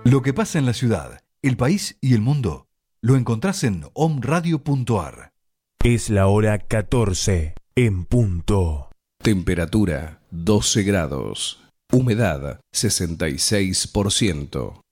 Lo que pasa en la ciudad, el país y el mundo, lo encontrás en omradio.ar. Es la hora 14 en punto. Temperatura 12 grados. Humedad 66%.